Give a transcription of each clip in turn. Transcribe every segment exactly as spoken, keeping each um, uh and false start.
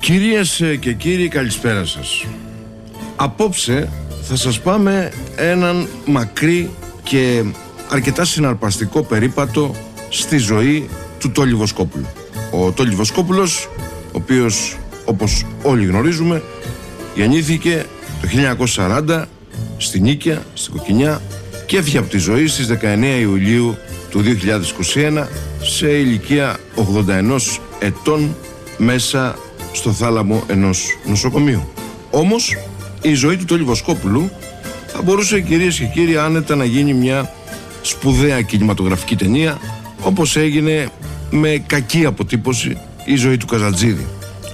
Κυρίες και κύριοι, καλησπέρα σας. Απόψε θα σας πάμε έναν μακρύ και αρκετά συναρπαστικό περίπατο στη ζωή του Τόλι Βοσκόπουλου. Ο Τόλι Βοσκόπουλος, ο οποίος, όπως όλοι γνωρίζουμε, γεννήθηκε το χίλια εννιακόσια σαράντα στη Νίκαια, στην Κοκκινιά, και έφυγε από τη ζωή στις δεκαεννέα Ιουλίου του δύο χιλιάδες είκοσι ένα σε ηλικία ογδόντα ενός ετών μέσα στο θάλαμο ενός νοσοκομείου. Όμως η ζωή του Τόλι Βοσκόπουλου θα μπορούσε, κυρίες και κύριοι, άνετα να γίνει μια σπουδαία κινηματογραφική ταινία, όπως έγινε με κακή αποτύπωση η ζωή του Καζατζίδη.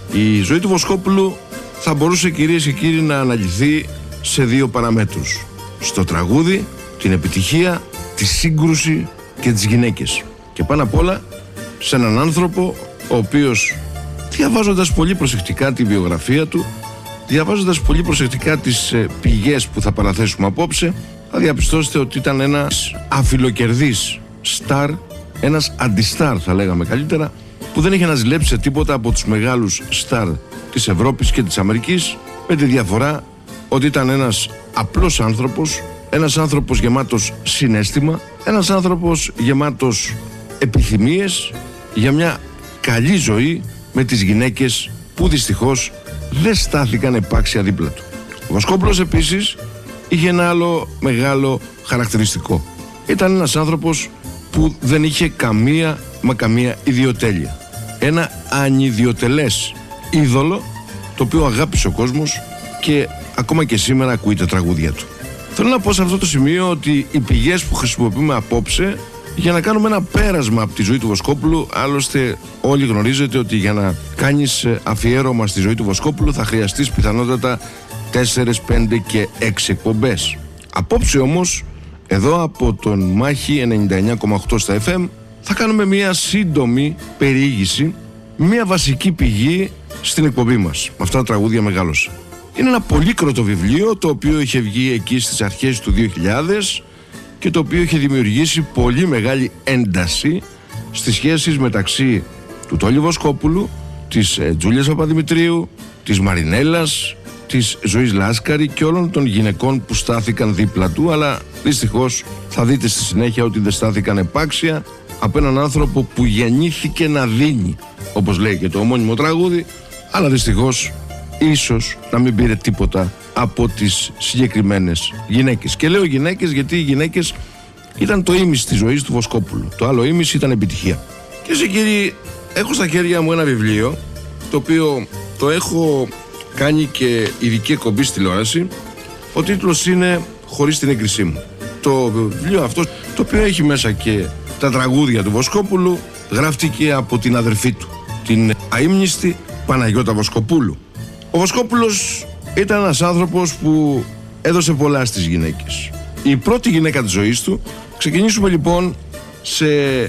Η ζωή του Βοσκόπουλου θα μπορούσε, κυρίες και κύριοι, να αναλυθεί σε δύο παραμέτρους: στο τραγούδι, την επιτυχία, τη σύγκρουση και τις γυναίκες. Και πάνω απ' όλα σε έναν άνθρωπο ο οποίος, διαβάζοντας πολύ προσεκτικά τη βιογραφία του, διαβάζοντας πολύ προσεκτικά τις ε, πηγές που θα παραθέσουμε απόψε, θα διαπιστώσετε ότι ήταν ένας αφιλοκερδής στάρ, ένας αντιστάρ θα λέγαμε καλύτερα, που δεν είχε να ζηλέψει σε τίποτα από τους μεγάλους στάρ της Ευρώπης και της Αμερικής, με τη διαφορά ότι ήταν ένας απλός άνθρωπος, ένας άνθρωπος γεμάτος συναίσθημα, ένας άνθρωπος γεμάτος επιθυμίες για μια καλή ζωή με τις γυναίκες που δυστυχώς δεν στάθηκαν επάξια δίπλα του. Ο Βοσκόπουλος επίσης είχε ένα άλλο μεγάλο χαρακτηριστικό. Ήταν ένας άνθρωπος που δεν είχε καμία μα καμία ιδιοτέλεια. Ένα ανιδιοτελές είδωλο, το οποίο αγάπησε ο κόσμος και ακόμα και σήμερα ακούει τα τραγούδια του. Θέλω να πω σε αυτό το σημείο ότι οι πηγές που χρησιμοποιούμε απόψε για να κάνουμε ένα πέρασμα από τη ζωή του Βοσκόπουλου, άλλωστε όλοι γνωρίζετε ότι για να κάνεις αφιέρωμα στη ζωή του Βοσκόπουλου θα χρειαστείς πιθανότατα τέσσερις, πέντε και έξι εκπομπές. Απόψε όμως, εδώ από τον Μάχη ενενήντα εννέα κόμμα οκτώ στα εφ εμ, θα κάνουμε μια σύντομη περιήγηση, μια βασική πηγή στην εκπομπή μας. Με αυτά τα τραγούδια μεγάλωσα. Είναι ένα πολύκροτο βιβλίο, το οποίο είχε βγει εκεί στις αρχές του δύο χιλιάδες και το οποίο είχε δημιουργήσει πολύ μεγάλη ένταση στις σχέσεις μεταξύ του Τόλι Βοσκόπουλου, της ε, Τζούλιας Παπαδημητρίου, της Μαρινέλας, της Ζωής Λάσκαρη και όλων των γυναικών που στάθηκαν δίπλα του, αλλά δυστυχώς θα δείτε στη συνέχεια ότι δεν στάθηκαν επάξια από έναν άνθρωπο που γεννήθηκε να δίνει, όπως λέει και το ομώνυμο τραγούδι, αλλά δυστυχώς ίσως να μην πήρε τίποτα από τις συγκεκριμένες γυναίκες. Και λέω γυναίκες γιατί οι γυναίκες ήταν το ήμιση της ζωής του Βοσκόπουλου. Το άλλο ήμιση ήταν επιτυχία. Και σε κύριοι, έχω στα χέρια μου ένα βιβλίο, το οποίο το έχω κάνει και ειδική εκπομπή στη τηλεόραση. Ο τίτλος είναι «Χωρίς την έγκρισή μου». Το βιβλίο αυτό, το οποίο έχει μέσα και τα τραγούδια του Βοσκόπουλου, γράφτηκε από την αδερφή του, την αείμνηστη Παναγιώτα Βοσκοπούλου. Ο Βοσκόπουλος ήταν ένας άνθρωπος που έδωσε πολλά στις γυναίκες. Η πρώτη γυναίκα της ζωής του, ξεκινήσουμε λοιπόν σε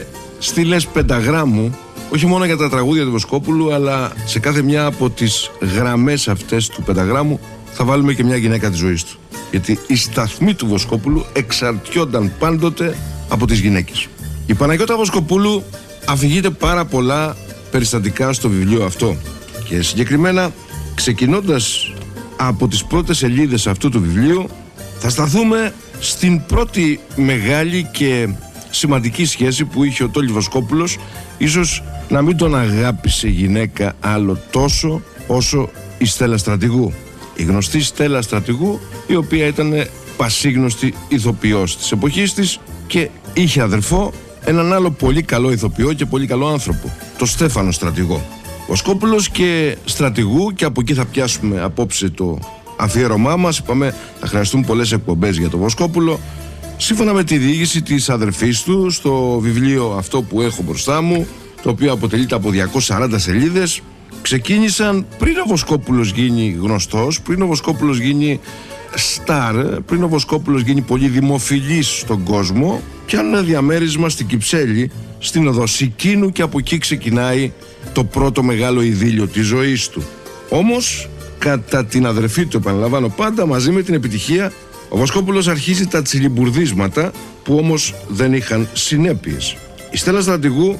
στήλες πενταγράμμου, όχι μόνο για τα τραγούδια του Βοσκόπουλου, αλλά σε κάθε μια από τις γραμμές αυτές του πενταγράμμου θα βάλουμε και μια γυναίκα της ζωής του. Γιατί η σταθμή του Βοσκόπουλου εξαρτιόνταν πάντοτε από τις γυναίκες. Η Παναγιώτα Βοσκοπούλου αφηγείται πάρα πολλά περιστατικά στο βιβλίο αυτό. Και συγκεκριμένα, ξεκινώντας από τις πρώτες σελίδες αυτού του βιβλίου, θα σταθούμε στην πρώτη μεγάλη και σημαντική σχέση που είχε ο Τόλι Βοσκόπουλος. Ίσως να μην τον αγάπησε γυναίκα άλλο τόσο όσο η Στέλλα Στρατηγού. Η γνωστή Στέλλα Στρατηγού, η οποία ήταν πασίγνωστη ηθοποιός της εποχής της και είχε αδερφό έναν άλλο πολύ καλό ηθοποιό και πολύ καλό άνθρωπο, το Στέφανο Στρατηγό. Βοσκόπουλος και Στρατηγού, και από εκεί θα πιάσουμε απόψε το αφιέρωμά μας. Είπαμε θα χρειαστούν πολλές εκπομπές για το Βοσκόπουλο. Σύμφωνα με τη διήγηση της αδερφής του, στο βιβλίο αυτό που έχω μπροστά μου, το οποίο αποτελείται από διακόσιες σαράντα σελίδες, ξεκίνησαν πριν ο Βοσκόπουλος γίνει γνωστός, πριν ο Βοσκόπουλος γίνει στάρ, πριν ο Βοσκόπουλος γίνει πολύ δημοφιλής στον κόσμο, και ένα διαμέρισμα στην Κυψέλη, στην οδό Σικίνου, και από εκεί ξεκινάει το πρώτο μεγάλο ειδήλιο της ζωής του. Όμως, κατά την αδερφή του, επαναλαμβάνω πάντα, μαζί με την επιτυχία, ο Βοσκόπουλος αρχίζει τα τσιλιμπουρδίσματα που όμως δεν είχαν συνέπειες. Η Στέλλα Στρατηγού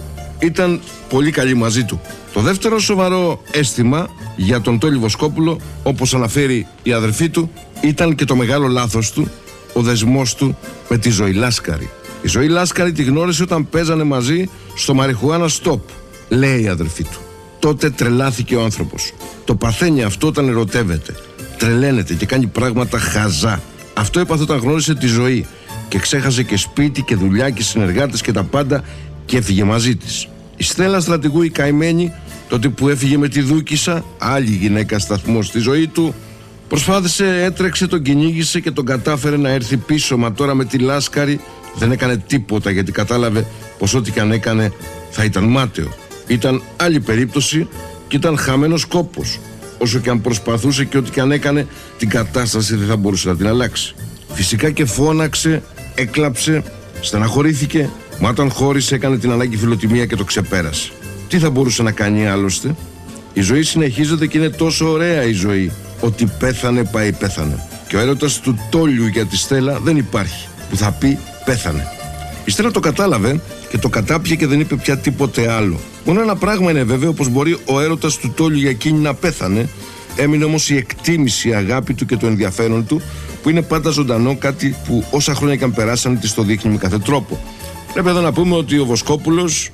ήταν πολύ καλή μαζί του. Το δεύτερο σοβαρό αίσθημα για τον Τόλι Βοσκόπουλο, όπως αναφέρει η αδερφή του, ήταν και το μεγάλο λάθος του, ο δεσμός του με τη Ζωή Λάσκαρη. Η Ζωή Λάσκαρη τη γνώρισε όταν παίζανε μαζί στο Μαριχουάνα Stop, λέει η αδερφή του. Τότε τρελάθηκε ο άνθρωπος. Το παθαίνει αυτό όταν ερωτεύεται. Τρελαίνεται και κάνει πράγματα χαζά. Αυτό έπαθε όταν γνώρισε τη Ζωή και ξέχασε και σπίτι και δουλειά και συνεργάτες και τα πάντα και έφυγε μαζί της. Η Στέλλα Στρατηγού, η καημένη, τότε που έφυγε με τη Δούκισσα, άλλη γυναίκα σταθμό στη ζωή του, προσπάθησε, έτρεξε, τον κυνήγησε και τον κατάφερε να έρθει πίσω. Μα τώρα με τη Λάσκαρη δεν έκανε τίποτα, γιατί κατάλαβε πως ό,τι και αν έκανε θα ήταν μάταιο. Ήταν άλλη περίπτωση και ήταν χαμένος κόπος. Όσο και αν προσπαθούσε και ό,τι και αν έκανε, την κατάσταση δεν θα μπορούσε να την αλλάξει. Φυσικά και φώναξε, έκλαψε, στεναχωρήθηκε, μα όταν χώρισε έκανε την ανάγκη φιλοτιμία και το ξεπέρασε. Τι θα μπορούσε να κάνει άλλωστε? Η ζωή συνεχίζεται και είναι τόσο ωραία η ζωή, ότι πέθανε πάει πέθανε. Και ο έρωτας του Τόλιου για τη Στέλλα δεν υπάρχει, που θα πει πέθανε. Η Στέλλα το κατάλαβε και το κατάπιε και δεν είπε πια τίποτε άλλο. Μόνο ένα πράγμα είναι βέβαιο, πως μπορεί ο έρωτας του Τόλιου για εκείνη να πέθανε. Έμεινε όμως η εκτίμηση, η αγάπη του και το ενδιαφέρον του, που είναι πάντα ζωντανό, κάτι που όσα χρόνια και αν περάσανε της το δείχνει με κάθε τρόπο. Πρέπει εδώ να πούμε ότι ο Βοσκόπουλος,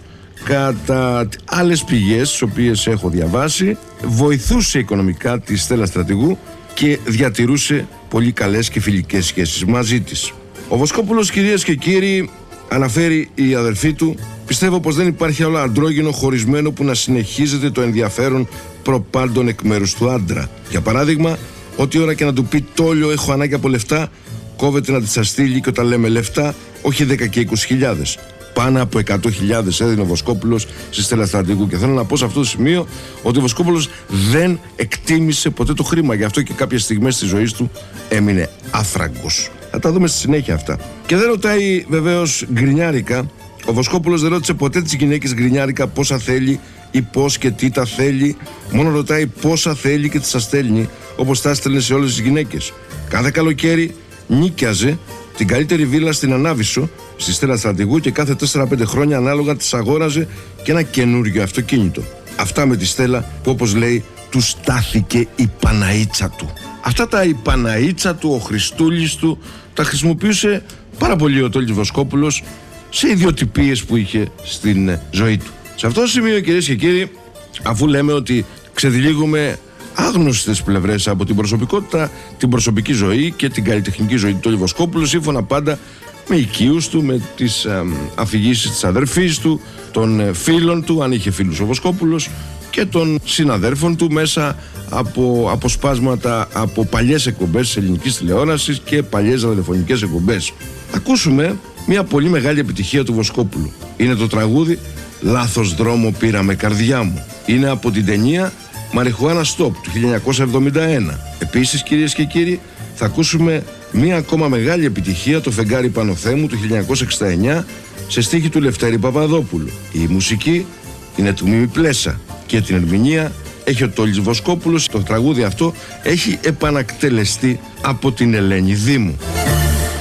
κατά άλλες πηγές τις οποίες έχω διαβάσει, βοηθούσε οικονομικά τη Στέλλα Στρατηγού και διατηρούσε πολύ καλές και φιλικές σχέσεις μαζί της. Ο Βοσκόπουλος, κυρίες και κύριοι, αναφέρει η αδερφή του, πιστεύω πως δεν υπάρχει άλλο αντρόγυνο χωρισμένο που να συνεχίζεται το ενδιαφέρον προπάντων εκ μέρους του άντρα. Για παράδειγμα, ό,τι ώρα και να του πει Τόλιο, έχω ανάγκη από λεφτά, κόβεται να τη σας στείλει, και όταν λέμε λεφτά, όχι δέκα και είκοσι χιλιάδες. Πάνω από εκατό χιλιάδες έδινε ο Βοσκόπουλος στη Στέλλα Στρατηγού. Και θέλω να πω σε αυτό το σημείο ότι ο Βοσκόπουλος δεν εκτίμησε ποτέ το χρήμα. Γι' αυτό και κάποιες στιγμές της ζωής του έμεινε άφραγκος. Θα τα δούμε στη συνέχεια αυτά. Και δεν ρωτάει βεβαίως γκρινιάρικα. Ο Βοσκόπουλος δεν ρώτησε ποτέ τις γυναίκες γκρινιάρικα πόσα θέλει ή πώς και τι τα θέλει. Μόνο ρωτάει πόσα θέλει και τις τα στέλνει, όπως τα έστελνε σε όλες τις γυναίκες. Κάθε καλοκαίρι νίκιαζε την καλύτερη βίλα στην Ανάβησο, στη Στέλλα Στρατηγού, και κάθε τέσσερα πέντε χρόνια ανάλογα της αγόραζε και ένα καινούριο αυτοκίνητο. Αυτά με τη Στέλλα που, όπως λέει, του στάθηκε η Παναΐτσα του. Αυτά τα η Παναΐτσα του, ο Χριστούλης του, τα χρησιμοποιούσε πάρα πολύ ο Τόλις Βοσκόπουλος σε ιδιοτυπίες που είχε στην ζωή του. Σε αυτό το σημείο, κυρίες και κύριοι, αφού λέμε ότι ξεδιλίγουμε άγνωστες πλευρές από την προσωπικότητα, την προσωπική ζωή και την καλλιτεχνική ζωή του Τόλι Βοσκόπουλου, σύμφωνα πάντα με οικείους του, με τις ε, αφηγήσεις της αδερφής του, των φίλων του, αν είχε φίλους ο Βοσκόπουλος, και των συναδέρφων του, μέσα από αποσπάσματα από παλιές εκπομπές της ελληνικής τηλεόρασης και παλιές ραδιοφωνικές εκπομπές. Ακούσουμε μια πολύ μεγάλη επιτυχία του Βοσκόπουλου. Είναι το τραγούδι «Λάθος δρόμο πήραμε καρδιά μου». Είναι από την ταινία Μαριχουάνα Stop του χίλια εννιακόσια εβδομήντα ένα. Επίσης, κυρίες και κύριοι, θα ακούσουμε μία ακόμα μεγάλη επιτυχία, το Φεγγάρι Πανοθέμου του χίλια εννιακόσια εξήντα εννιά, σε στίχη του Λευτέρη Παπαδόπουλου. Η μουσική είναι του Μίμη Πλέσα και την ερμηνεία έχει ο Τόλις Βοσκόπουλος. Το τραγούδι αυτό έχει επανακτελεστεί από την Ελένη Δήμου.